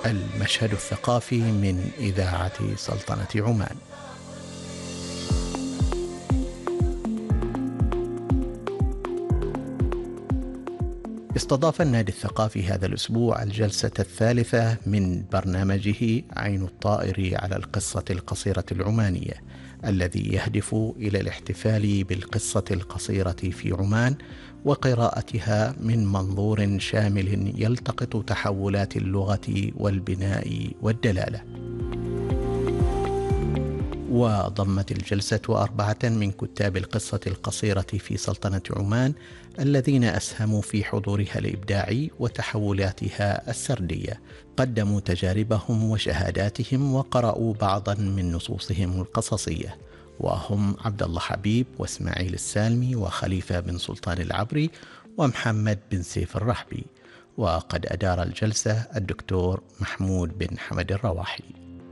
المشهد الثقافي من إذاعة سلطنة عمان. استضاف النادي الثقافي هذا الأسبوع الجلسة الثالثة من برنامجه عين الطائر على القصة القصيرة العمانية، الذي يهدف إلى الاحتفال بالقصة القصيرة في عمان وقراءتها من منظور شامل يلتقط تحولات اللغة والبناء والدلالة. وضمت الجلسة 4 من كتاب القصة القصيرة في سلطنة عمان الذين أسهموا في حضورها الإبداعي وتحولاتها السردية، قدموا تجاربهم وشهاداتهم وقرأوا بعضا من نصوصهم القصصية، وهم عبد الله حبيب واسماعيل السالمي وخليفة بن سلطان العبري ومحمد بن سيف الرحبي. وقد أدار الجلسة الدكتور محمود بن حمد الرواحي.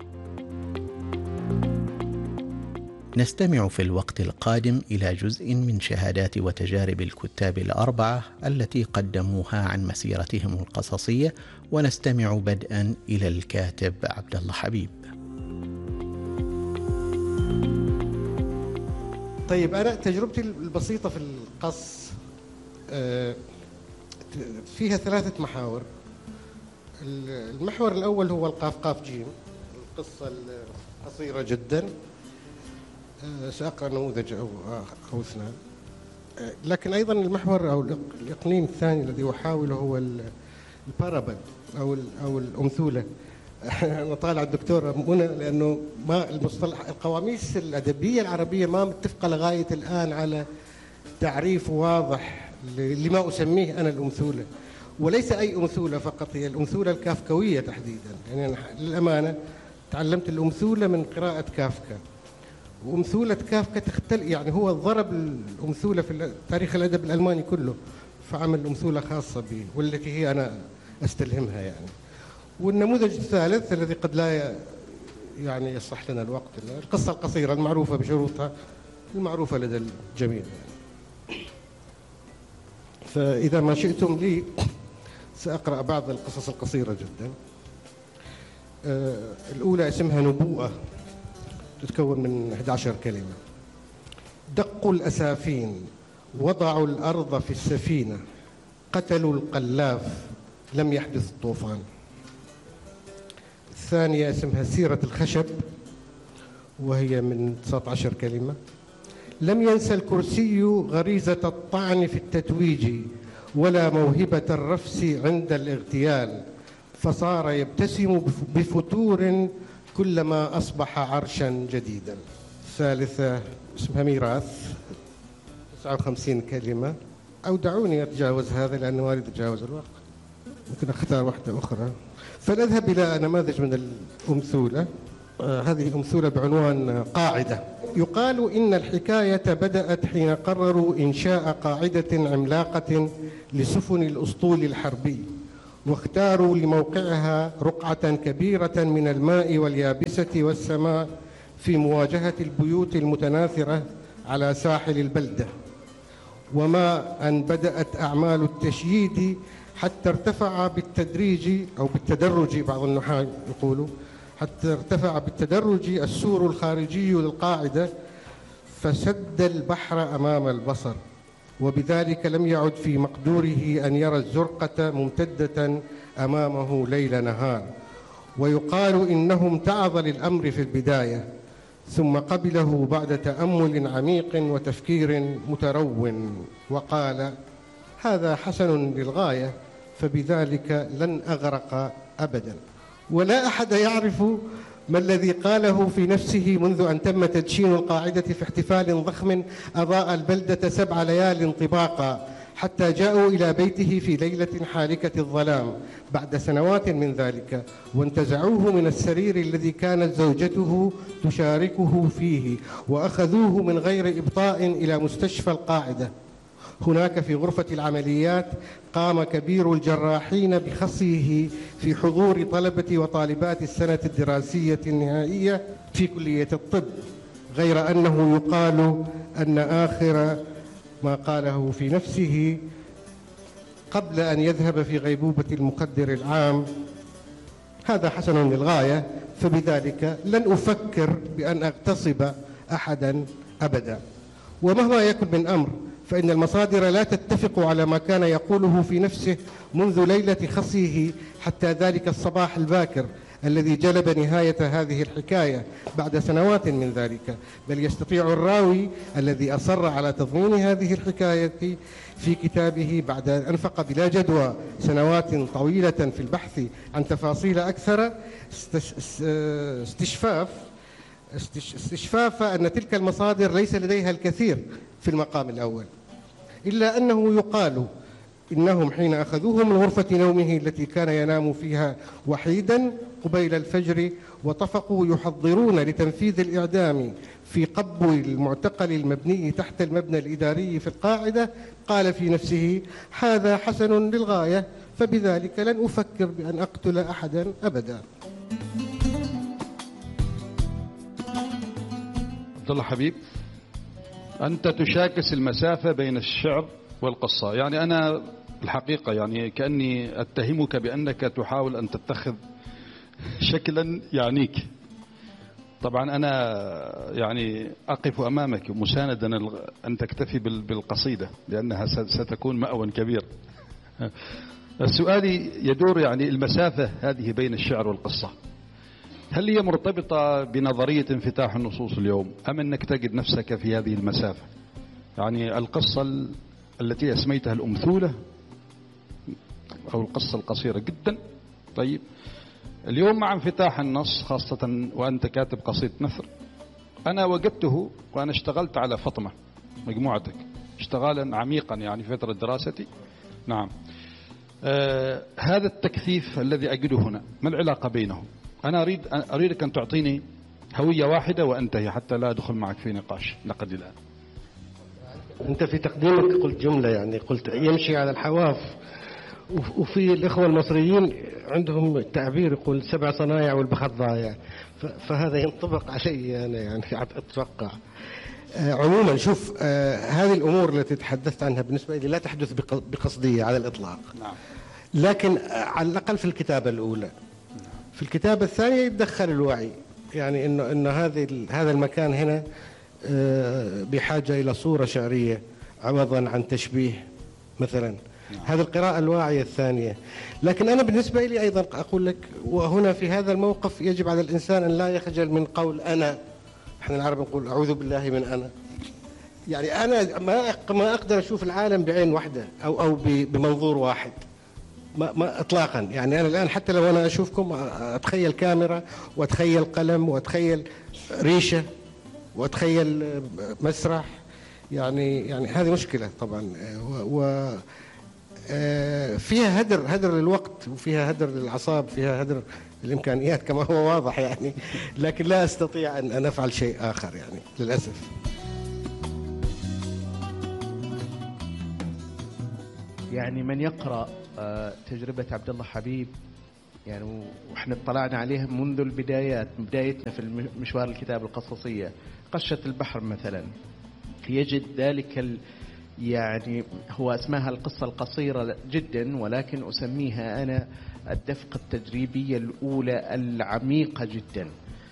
نستمع في الوقت القادم إلى جزء من شهادات وتجارب الكتاب 4 التي قدموها عن مسيرتهم القصصية، ونستمع بدءا إلى الكاتب عبد الله حبيب. طيب، أنا تجربتي البسيطة في القص فيها 3 محاور. المحور الأول هو القاف قاف جيم، القصة القصيرة جدا. سأقرأ نموذج أو 2. لكن أيضا المحور أو الإقنين الثاني الذي أحاوله هو البارابل أو الأمثولة. أنا طالع الدكتورة منى لأنه ما المصطلح القواميس الأدبية العربية ما متفقة لغاية الآن على تعريف واضح لما أسميه أنا الأمثولة، وليس أي أمثولة فقط، هي الأمثولة الكافكوية تحديدا. يعني أنا للأمانة تعلمت الأمثولة من قراءة كافكا، وأمثولة كافكا تختلف، يعني هو ضرب الأمثولة في تاريخ الأدب الألماني كله، فعمل أمثولة خاصة به والتي هي أنا أستلهمها يعني. والنموذج الثالث الذي قد لا يعني يصح لنا الوقت، القصة القصيرة المعروفة بشروطها المعروفة لدى الجميع يعني. فإذا ما شئتم لي سأقرأ بعض القصص القصيرة جدا. الأولى اسمها نبوءة، تتكون من 11 كلمة. دقوا الأسافين، وضعوا الأرض في السفينة، قتلوا القلاف، لم يحدث الطوفان. الثانية اسمها سيرة الخشب، وهي من 19 كلمة. لم ينسى الكرسي غريزة الطعن في التتويج، ولا موهبة الرفس عند الاغتيال، فصار يبتسم بفتور كلما أصبح عرشا جديدا. الثالثة اسمها ميراث، 59 كلمة. أو دعوني أتجاوز هذا لأنه ما أريد أتجاوز الوقت، ممكن أختار واحدة أخرى. فنذهب إلى نماذج من الأمثولة. هذه أمثولة بعنوان قاعدة. يقال إن الحكاية بدأت حين قرروا إنشاء قاعدة عملاقة لسفن الأسطول الحربي، واختاروا لموقعها رقعة كبيرة من الماء واليابسة والسماء في مواجهة البيوت المتناثرة على ساحل البلدة. وما أن بدأت أعمال التشييد حتى ارتفع بالتدريج أو بالتدرج، بعض النحاة يقولوا حتى ارتفع بالتدرج السور الخارجي للقاعدة فسد البحر أمام البصر، وبذلك لم يعد في مقدوره أن يرى الزرقة ممتدة أمامه ليل نهار. ويقال إنه امتعض للأمر في البداية، ثم قبله بعد تأمل عميق وتفكير مترون، وقال: هذا حسن للغاية، فبذلك لن أغرق أبدا. ولا أحد يعرف ما الذي قاله في نفسه منذ أن تم تدشين القاعدة في احتفال ضخم أضاء البلدة 7 ليال طباقا، حتى جاءوا إلى بيته في ليلة حالكة الظلام بعد سنوات من ذلك، وانتزعوه من السرير الذي كانت زوجته تشاركه فيه، وأخذوه من غير إبطاء إلى مستشفى القاعدة. هناك في غرفة العمليات قام كبير الجراحين بخصيه في حضور طلبة وطالبات السنة الدراسية النهائية في كلية الطب، غير أنه يقال أن آخر ما قاله في نفسه قبل أن يذهب في غيبوبة المخدر العام: هذا حسن للغاية، فبذلك لن أفكر بأن أغتصب أحدا أبدا. ومهما يكن من أمر فإن المصادر لا تتفق على ما كان يقوله في نفسه منذ ليلة خصيه حتى ذلك الصباح الباكر الذي جلب نهاية هذه الحكاية بعد سنوات من ذلك. بل يستطيع الراوي الذي أصر على تضمين هذه الحكاية في كتابه بعد أن أنفق بلا جدوى سنوات طويلة في البحث عن تفاصيل أكثر استشفاف أن تلك المصادر ليس لديها الكثير في المقام الأول، إلا أنه يقال إنهم حين أخذوه من غرفة نومه التي كان ينام فيها وحيدا قبيل الفجر وطفقوا يحضرون لتنفيذ الإعدام في قبو المعتقل المبني تحت المبنى الإداري في القاعدة، قال في نفسه: هذا حسن للغاية، فبذلك لن أفكر بأن أقتل أحدا أبدا. عبد الله حبيب، أنت تشاكس المسافة بين الشعر والقصة. يعني أنا الحقيقة يعني كأني أتهمك بأنك تحاول أن تتخذ شكلا يعنيك. طبعا أنا يعني أقف أمامك مساندا أن تكتفي بالقصيدة لأنها ستكون مأوى كبير. السؤال يدور يعني المسافة هذه بين الشعر والقصة، هل هي مرتبطة بنظرية انفتاح النصوص اليوم أم أنك تجد نفسك في هذه المسافة؟ يعني القصة التي أسميتها الأمثولة أو القصة القصيرة جدا، طيب اليوم مع انفتاح النص خاصة وأنت كاتب قصيدة نثر، أنا وجدته وأنا اشتغلت على فطمة مجموعتك اشتغالا عميقا يعني في فترة دراستي. نعم، هذا التكثيف الذي أجده هنا ما العلاقة بينهم؟ أنا أريدك أن تعطيني هوية واحدة وأنتهي حتى لا أدخل معك في نقاش لقد الآن. أنت في تقديمك قلت جملة، يعني قلت يمشي على الحواف، وفي الإخوة المصريين عندهم تعبير يقول 7 صنايع والبخت ضايع، فهذا ينطبق علي أنا يعني أتوقع. عموما شوف، هذه الأمور التي تحدثت عنها بالنسبة لي لا تحدث بقصدية على الإطلاق. نعم. لكن على الأقل في الكتابة الأولى. في الكتابة الثانية يتدخل الوعي، يعني إنه هذا المكان هنا بحاجة إلى صورة شعرية عوضا عن تشبيه مثلا. هذه القراءة الواعية الثانية. لكن أنا بالنسبة لي أيضا أقول لك، وهنا في هذا الموقف يجب على الإنسان أن لا يخجل من قول أنا. احنا العرب نقول أعوذ بالله من أنا. يعني أنا ما أقدر أشوف العالم بعين واحدة أو بمنظور واحد، ما إطلاقا. يعني أنا الآن حتى لو أنا أشوفكم أتخيل كاميرا وأتخيل قلم وأتخيل ريشة وأتخيل مسرح. يعني هذه مشكلة طبعا، فيها هدر للوقت وفيها هدر للأعصاب، فيها هدر للإمكانيات كما هو واضح يعني. لكن لا أستطيع أن أفعل شيء آخر يعني للأسف. يعني من يقرأ تجربة عبد الله حبيب يعني وإحنا اطلعنا عليها منذ بدايتنا في مشوار الكتاب القصصية، قشة البحر مثلا، يجد ذلك يعني هو اسمها القصة القصيرة جدا، ولكن أسميها أنا الدفقة التجريبية الأولى العميقة جدا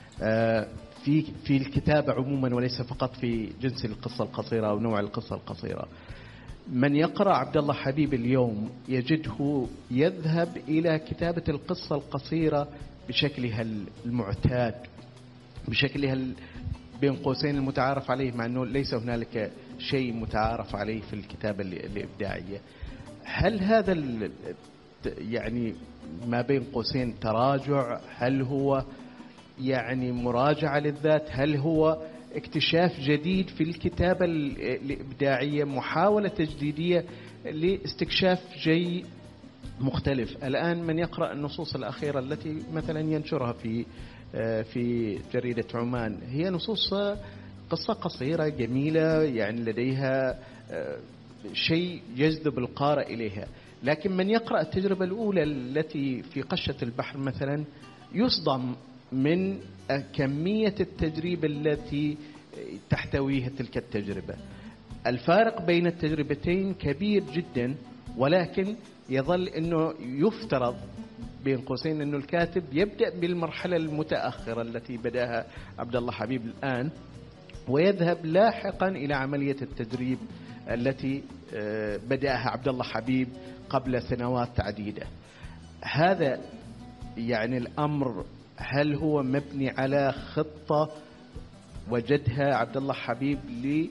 في الكتابة عموما، وليس فقط في جنس القصة القصيرة أو نوع القصة القصيرة. من يقرأ عبد الله حبيب اليوم يجده يذهب إلى كتابة القصة القصيرة بشكلها المعتاد، بشكلها بين قوسين المتعارف عليه، مع أنه ليس هنالك شيء متعارف عليه في الكتابة الإبداعية. هل هذا يعني ما بين قوسين تراجع؟ هل هو يعني مراجعة للذات؟ هل هو اكتشاف جديد في الكتابة الإبداعية، محاولة تجديدية لاستكشاف شيء مختلف؟ الآن من يقرأ النصوص الأخيرة التي مثلا ينشرها في جريدة عمان، هي نصوص قصة قصيرة جميلة، يعني لديها شيء يجذب القارئ إليها. لكن من يقرأ التجربة الأولى التي في قشة البحر مثلا يصدم من كمية التجربة التي تحتويها تلك التجربة. الفارق بين التجربتين كبير جدا، ولكن يظل أنه يفترض بين قوسين أنه الكاتب يبدأ بالمرحلة المتأخرة التي بدأها عبد الله حبيب الآن، ويذهب لاحقا إلى عملية التدريب التي بدأها عبد الله حبيب قبل سنوات عديدة. هذا يعني الأمر هل هو مبني على خطة وجدها عبد الله حبيب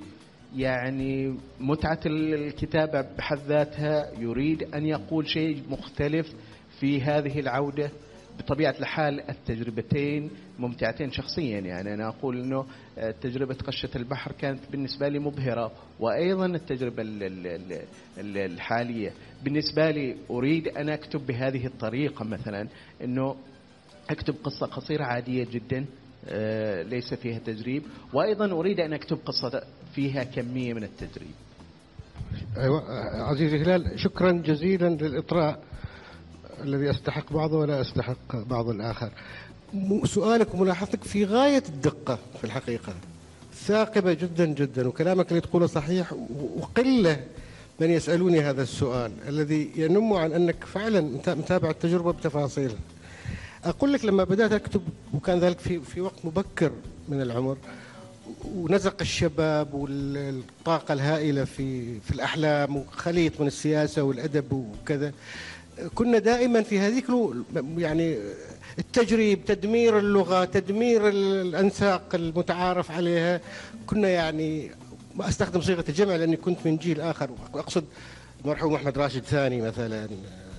يعني متعة الكتابة بحد ذاتها، يريد أن يقول شيء مختلف في هذه العودة؟ بطبيعة الحال التجربتين ممتعتين شخصيا، يعني أنا أقول أنه تجربة قشة البحر كانت بالنسبة لي مبهرة، وأيضا التجربة الحالية بالنسبة لي أريد أن أكتب بهذه الطريقة، مثلا أنه أكتب قصة قصيرة عادية جدا ليس فيها تجريب، وأيضا أريد أن أكتب قصة فيها كمية من التجريب. أيوة عزيزي هلال، شكرا جزيلا للإطراء الذي أستحق بعضه ولا أستحق بعض الآخر. سؤالك وملاحظتك في غاية الدقة في الحقيقة، ثاقبة جدا جدا، وكلامك اللي تقوله صحيح، وقلة من يسألوني هذا السؤال الذي ينم عن أنك فعلا متابع التجربة بتفاصيلها. أقول لك لما بدأت أكتب، وكان ذلك في وقت مبكر من العمر، ونزق الشباب والطاقة الهائلة في الأحلام، وخليط من السياسة والأدب وكذا، كنا دائما في هذيك يعني التجريب، تدمير اللغة، تدمير الأنساق المتعارف عليها. كنا يعني ما أستخدم صيغة الجمع لأني كنت من جيل آخر، أقصد المرحوم أحمد راشد ثاني مثلا.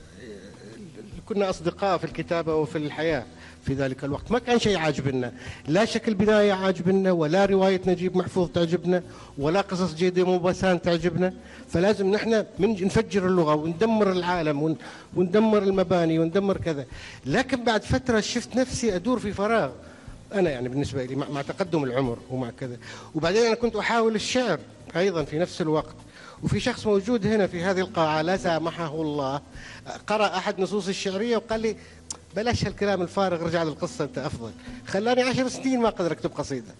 كنا أصدقاء في الكتابة وفي الحياة في ذلك الوقت، ما كان شيء عاجبنا، لا شكل بناية عاجبنا، ولا رواية نجيب محفوظ تعجبنا، ولا قصص جيدة موبسان تعجبنا. فلازم نحن نفجر اللغة وندمر العالم وندمر المباني وندمر كذا. لكن بعد فترة شفت نفسي أدور في فراغ، أنا يعني بالنسبة لي مع تقدم العمر ومع كذا. وبعدين أنا كنت أحاول الشعر أيضا في نفس الوقت، وفي شخص موجود هنا في هذه القاعة لا سامحه الله قرأ أحد نصوص الشعرية وقال لي بلاش هالكلام الفارغ، رجع للقصة أنت أفضل. خلاني 10 سنين ما قدر أكتب قصيدة.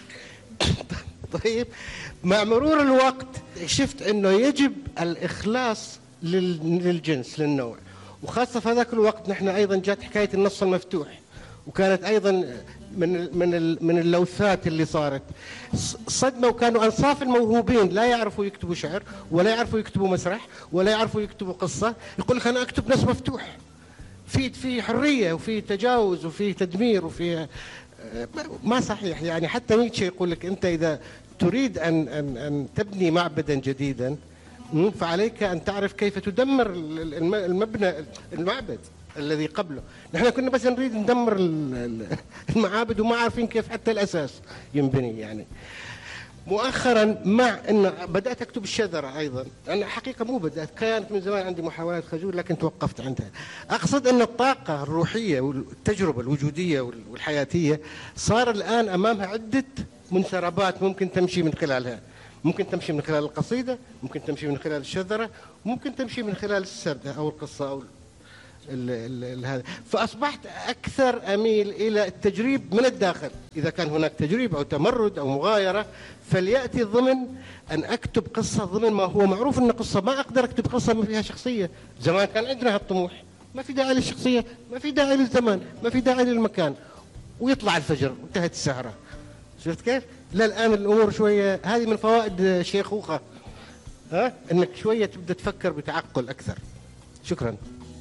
طيب مع مرور الوقت شفت أنه يجب الإخلاص للجنس، للنوع، وخاصة في هذاك الوقت نحن أيضا جات حكاية النص المفتوح، وكانت أيضا من اللوثات اللي صارت صدمة. وكانوا أنصاف الموهوبين لا يعرفوا يكتبوا شعر، ولا يعرفوا يكتبوا مسرح، ولا يعرفوا يكتبوا قصة، يقول لك أنا أكتب نص مفتوح، في حرية وفي تجاوز وفي تدمير وفي ما صحيح. يعني حتى نيتشه يقول لك أنت إذا تريد أن تبني معبدا جديدا فعليك أن تعرف كيف تدمر المعبد الذي قبله. نحن كنا بس نريد ندمر المعابد وما عارفين كيف حتى الأساس ينبني. يعني مؤخرا مع أن بدأت أكتب الشذرة أيضا، أنا حقيقة مو بدأت، كانت من زمان عندي محاولات خجول لكن توقفت عندها. أقصد أن الطاقة الروحية والتجربة الوجودية والحياتية صار الآن أمامها عدة منسربات ممكن تمشي من خلالها. ممكن تمشي من خلال القصيدة، ممكن تمشي من خلال الشذرة، ممكن تمشي من خلال السرد أو القصة أو هذا. فأصبحت أكثر أميل إلى التجريب من الداخل. إذا كان هناك تجريب أو تمرد أو مغايرة فليأتي ضمن أن أكتب قصة ضمن ما هو معروف أن قصة. ما أقدر أكتب قصة ما فيها شخصية. زمان كان عندنا هالطموح، ما في داعي للشخصية، ما في داعي للزمان، ما في داعي للمكان، ويطلع الفجر وانتهت السهرة. شفت كيف؟ لا الآن الأمور شوية، هذه من فوائد الشيخوخة، أنك شوية تبدأ تفكر بتعقل أكثر. شكرا.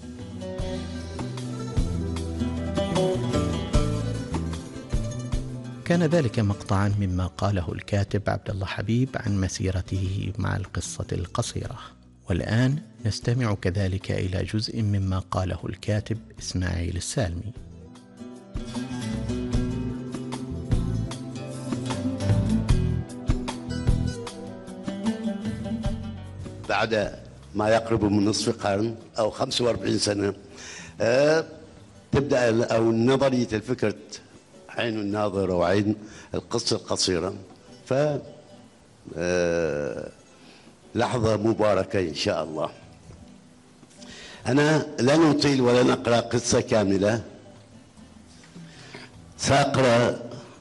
كان ذلك مقطعا مما قاله الكاتب عبد الله حبيب عن مسيرته مع القصة القصيرة. والآن نستمع كذلك إلى جزء مما قاله الكاتب إسماعيل السالمي. بعد ما يقرب من نصف قرن أو 45 سنة تبدأ أو نظرية الفكرة عين الناظر وعين القصة القصيرة. ف لحظة مباركة إن شاء الله. أنا لن أطيل ولن أقرأ قصة كاملة، سأقرأ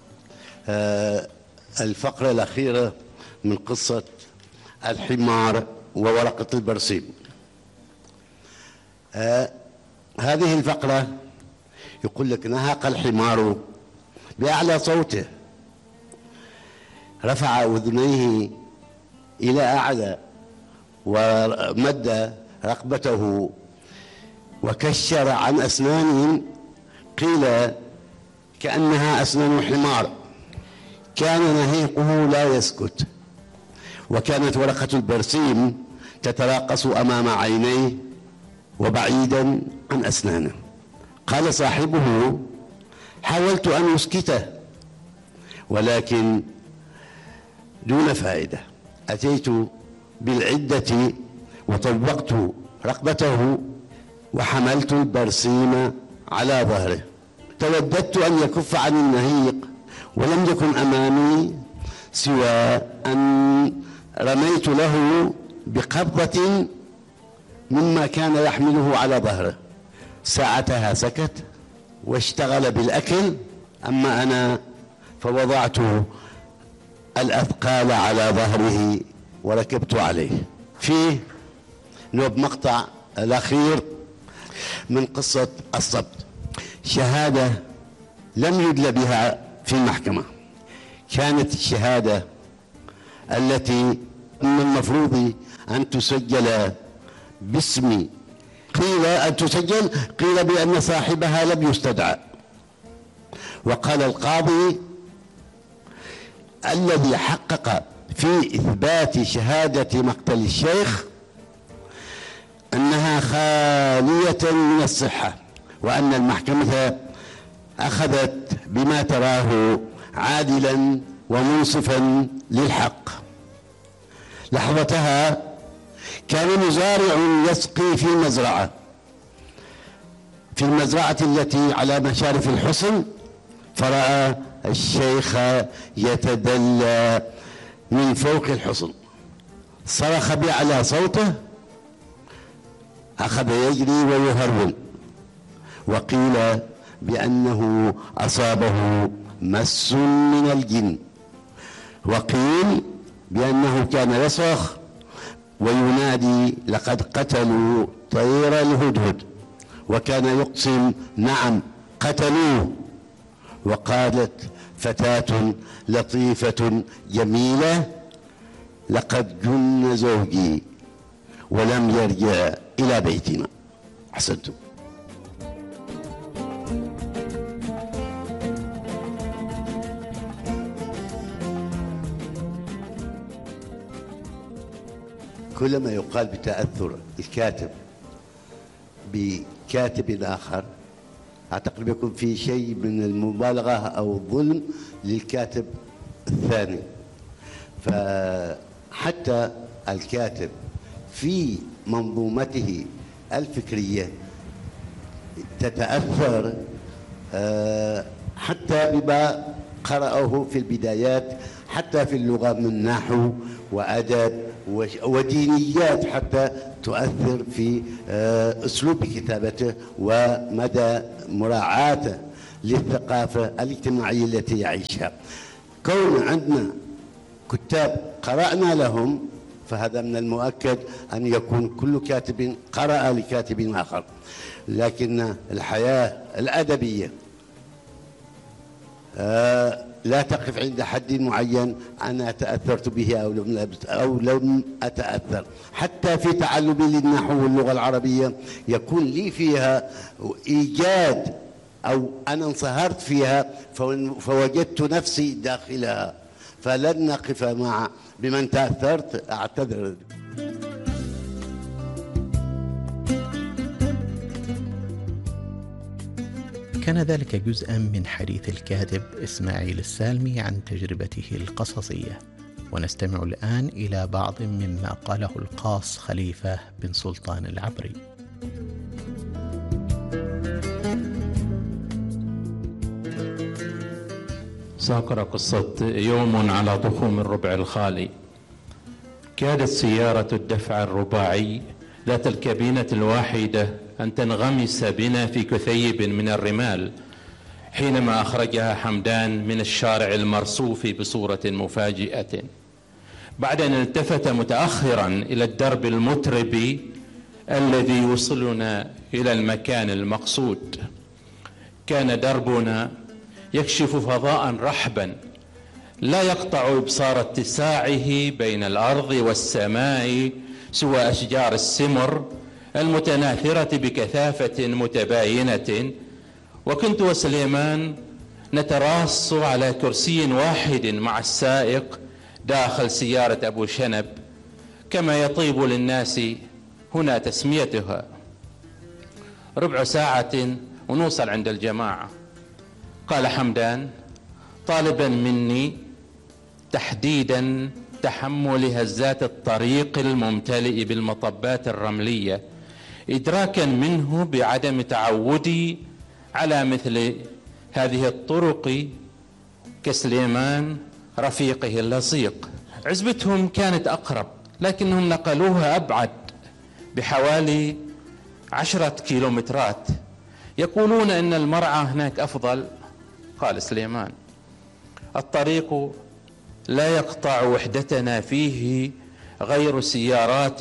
الفقرة الأخيرة من قصة الحمار وورقة البرسيم. هذه الفقرة يقول لك: نهق الحمار بأعلى صوته، رفع أذنيه إلى أعلى ومد رقبته وكشر عن أسنان قيل كأنها أسنان حمار. كان نهيقه لا يسكت، وكانت ورقة البرسيم تتراقص أمام عينيه وبعيدا عن أسنانه. قال صاحبه: حاولت أن أسكته ولكن دون فائدة. أتيت بالعدة وطبقت رقبته وحملت البرسيم على ظهره. توددت أن يكف عن النهيق، ولم يكن أمامي سوى أن رميت له بقبضة مما كان يحمله على ظهره. ساعتها سكت واشتغل بالأكل، أما أنا فوضعت الأثقال على ظهره وركبت عليه. فيه نوب مقطع الأخير من قصة الصبت، شهادة لم يدل بها في المحكمة. كانت الشهادة التي من المفروض أن تسجل باسم، قيل أن تسجل، قيل بأن صاحبها لم يستدعى. وقال القاضي الذي حقق في إثبات شهادة مقتل الشيخ أنها خالية من الصحة، وأن المحكمة أخذت بما تراه عادلا ومنصفا للحق. لحظتها كان مزارع يسقي في المزرعة التي على مشارف الحصن، فرأى الشيخ يتدلى من فوق الحصن، صرخ بأعلى صوته، أخذ يجري ويهرول، وقيل بأنه أصابه مس من الجن، وقيل بأنه كان يصرخ وينادي: لقد قتلوا طير الهدهد، وكان يقسم: نعم قتلوه. وقالت فتاة لطيفة جميلة: لقد جن زوجي ولم يرجع إلى بيتنا. أحسنتم. كلما يقال بتأثر الكاتب بكاتب آخر، أعتقد يكون في شيء من المبالغة أو الظلم للكاتب الثاني. فحتى الكاتب في منظومته الفكرية تتأثر حتى بما قرأه في البدايات، حتى في اللغة من نحو وأدب ودينيات، حتى تؤثر في أسلوب كتابته ومدى مراعاته للثقافة الاجتماعية التي يعيشها. كون عندنا كتاب قرأنا لهم، فهذا من المؤكد أن يكون كل كاتب قرأ لكاتب آخر، لكن الحياة الأدبية لا تقف عند حد معين أنا تأثرت به أو لم أتأثر. حتى في تعلمي للنحو واللغة العربية يكون لي فيها إيجاد، أو أنا انصهرت فيها فوجدت نفسي داخلها، فلن نقف مع بمن تأثرت. أعتذر. كان ذلك جزءا من حديث الكاتب إسماعيل السالمي عن تجربته القصصية، ونستمع الآن إلى بعض مما قاله القاص خليفة بن سلطان العبري. سأقرأ قصة يوم على ضخوم الربع الخالي. كادت سيارة الدفع الرباعي ذات الكابينة الواحدة أن تنغمس بنا في كثيب من الرمال حينما أخرجها حمدان من الشارع المرصوف بصورة مفاجئة، بعد أن التفت متأخرا إلى الدرب المترب الذي يوصلنا إلى المكان المقصود. كان دربنا يكشف فضاء رحبا لا يقطع إبصار اتساعه بين الأرض والسماء سوى أشجار السمر المتناثرة بكثافة متباينة، وكنت وسليمان نتراص على كرسي واحد مع السائق داخل سيارة أبو شنب، كما يطيب للناس هنا تسميتها. ربع ساعة ونوصل عند الجماعة. قال حمدان طالبا مني تحديدا تحمل هزات الطريق الممتلئ بالمطبات الرملية، إدراكا منه بعدم تعودي على مثل هذه الطرق كسليمان رفيقه اللصيق. عزبتهم كانت أقرب لكنهم نقلوها أبعد بحوالي 10 كيلومترات. يقولون أن المرعى هناك أفضل. قال سليمان الطريق لا يقطع وحدتنا فيه غير سيارات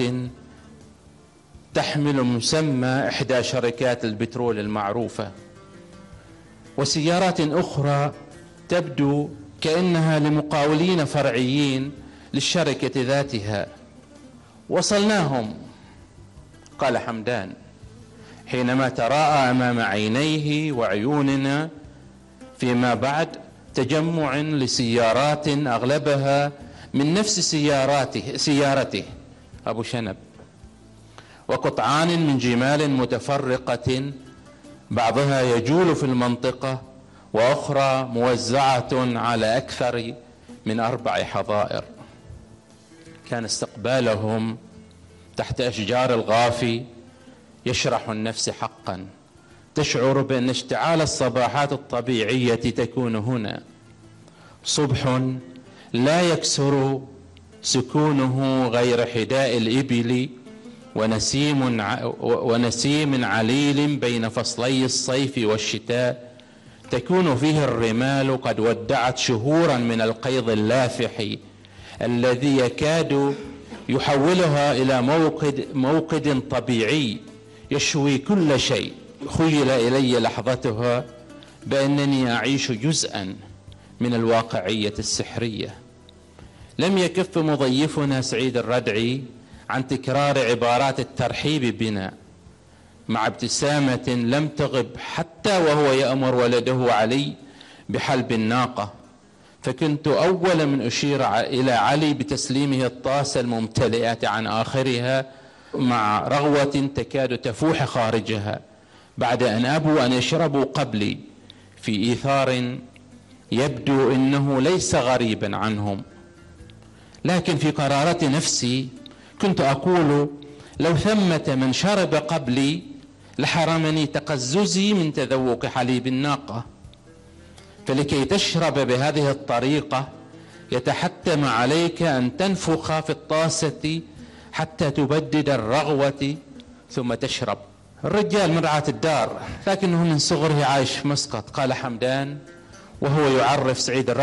تحمل مسمى إحدى شركات البترول المعروفة، وسيارات أخرى تبدو كأنها لمقاولين فرعيين للشركة ذاتها. وصلناهم. قال حمدان حينما تراءى أمام عينيه وعيوننا فيما بعد تجمع لسيارات أغلبها من نفس سيارته أبو شنب، وقطعان من جمال متفرقة بعضها يجول في المنطقة وأخرى موزعة على أكثر من 4 حظائر. كان استقبالهم تحت أشجار الغافي يشرح النفس حقا. تشعر بأن اشتعال الصباحات الطبيعية تكون هنا. صبح لا يكسر سكونه غير حداء الإبل ونسيم عليل بين فصلي الصيف والشتاء، تكون فيه الرمال قد ودعت شهورا من القيض اللافح الذي يكاد يحولها إلى موقد طبيعي يشوي كل شيء. خيل إلي لحظتها بأنني أعيش جزءا من الواقعية السحرية. لم يكف مضيفنا سعيد الردعي عن تكرار عبارات الترحيب بنا مع ابتسامة لم تغب حتى وهو يأمر ولده علي بحلب الناقة، فكنت أول من أشير إلى علي بتسليمه الطاسة الممتلئة عن آخرها مع رغوة تكاد تفوح خارجها، بعد أن أبوا أن يشربوا قبلي في إيثار يبدو أنه ليس غريبا عنهم. لكن في قرارة نفسي كنت أقول لو ثمة من شرب قبلي لحرمني تقززي من تذوق حليب الناقة. فلكي تشرب بهذه الطريقة يتحتم عليك أن تنفخ في الطاسة حتى تبدد الرغوة ثم تشرب. الرجال من رعاة الدار لكنه من صغره عايش في مسقط. قال حمدان وهو يعرف سعيد الردعي